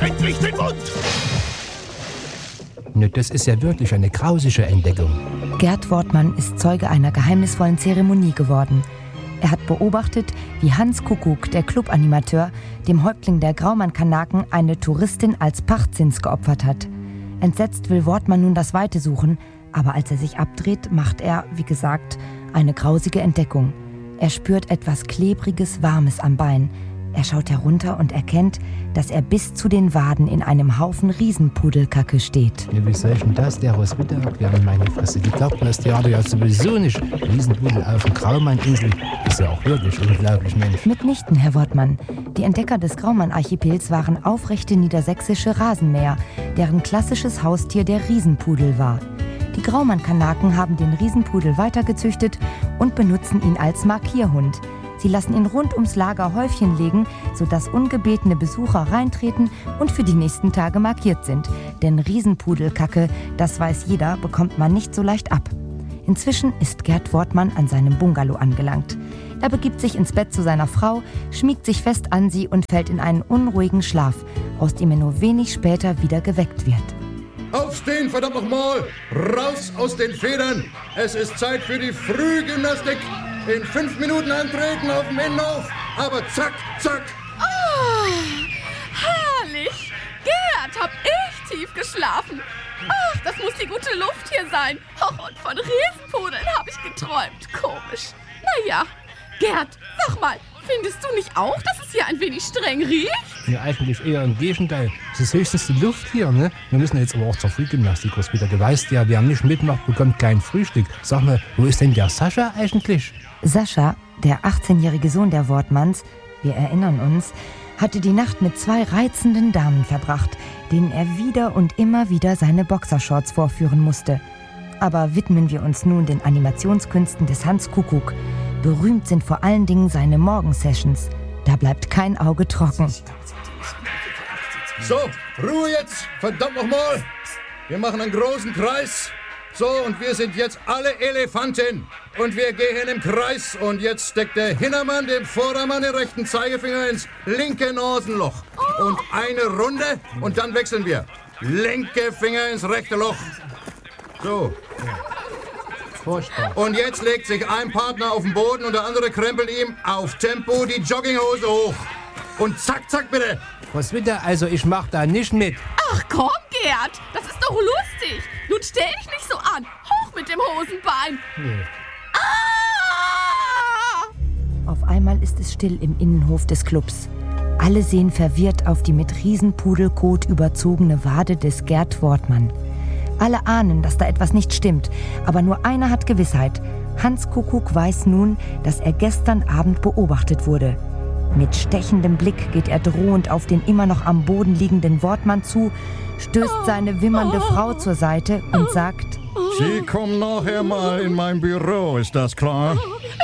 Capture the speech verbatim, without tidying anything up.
endlich den Mund! Ne, das ist ja wirklich eine grausige Entdeckung. Gerd Wortmann ist Zeuge einer geheimnisvollen Zeremonie geworden. Er hat beobachtet, wie Hans Kuckuck, der Clubanimateur, dem Häuptling der Graumann-Kanaken eine Touristin als Pachtzins geopfert hat. Entsetzt will Wortmann nun das Weite suchen, aber als er sich abdreht, macht er, wie gesagt, eine grausige Entdeckung. Er spürt etwas Klebriges, Warmes am Bein. Er schaut herunter und erkennt, dass er bis zu den Waden in einem Haufen Riesenpudelkacke steht. Ja, wie soll ich denn das, der Roswitha, während meine Fresse? Die glaubt mir das Theater ja sowieso nicht. Riesenpudel auf der Graumann-Insel ist ja auch wirklich unglaublich, Mensch. Mitnichten, Herr Wortmann. Die Entdecker des Graumann-Archipels waren aufrechte niedersächsische Rasenmäher, deren klassisches Haustier der Riesenpudel war. Die Graumann-Kanaken haben den Riesenpudel weitergezüchtet und benutzen ihn als Markierhund. Sie lassen ihn rund ums Lager Häufchen legen, sodass ungebetene Besucher reintreten und für die nächsten Tage markiert sind. Denn Riesenpudelkacke, das weiß jeder, bekommt man nicht so leicht ab. Inzwischen ist Gerd Wortmann an seinem Bungalow angelangt. Er begibt sich ins Bett zu seiner Frau, schmiegt sich fest an sie und fällt in einen unruhigen Schlaf, aus dem er nur wenig später wieder geweckt wird. Aufstehen, verdammt nochmal! Raus aus den Federn! Es ist Zeit für die Frühgymnastik! In fünf Minuten antreten auf dem Innenhof, aber zack, zack! Oh, herrlich! Gerd, hab ich tief geschlafen. Ach, das muss die gute Luft hier sein. Och, und von Riesenpudeln habe ich geträumt. Komisch. Naja, Gerd, sag mal, findest du nicht auch, dass es hier ein wenig streng riecht? Ja, eigentlich eher im Gegenteil. Es ist höchstens die Luft hier, ne? Wir müssen jetzt aber auch zur Frühgymnastik wieder. Du weißt ja, wer nicht mitmacht, bekommt kein Frühstück. Sag mal, wo ist denn der Sascha eigentlich? Sascha, der achtzehnjährige Sohn der Wortmanns, wir erinnern uns, hatte die Nacht mit zwei reizenden Damen verbracht, denen er wieder und immer wieder seine Boxershorts vorführen musste. Aber widmen wir uns nun den Animationskünsten des Hans Kuckuck. Berühmt sind vor allen Dingen seine Morgensessions. Da bleibt kein Auge trocken. So, Ruhe jetzt! Verdammt nochmal! Wir machen einen großen Kreis. So, und wir sind jetzt alle Elefanten. Und wir gehen im Kreis. Und jetzt steckt der Hintermann dem Vordermann den rechten Zeigefinger ins linke Nasenloch. Und eine Runde und dann wechseln wir. Linke Finger ins rechte Loch. So. Furchtbar. Und jetzt legt sich ein Partner auf den Boden und der andere krempelt ihm auf Tempo die Jogginghose hoch. Und zack, zack, bitte. Was will der? Also, ich mach da nicht mit. Ach komm, Gerd, das ist doch lustig. Nun stell dich nicht so an. Hoch mit dem Hosenbein. Nee. Ah! Auf einmal ist es still im Innenhof des Clubs. Alle sehen verwirrt auf die mit Riesenpudelkot überzogene Wade des Gerd Wortmann. Alle ahnen, dass da etwas nicht stimmt, aber nur einer hat Gewissheit. Hans Kuckuck weiß nun, dass er gestern Abend beobachtet wurde. Mit stechendem Blick geht er drohend auf den immer noch am Boden liegenden Wortmann zu, stößt seine wimmernde Frau zur Seite und sagt: Sie kommen nachher mal in mein Büro, ist das klar?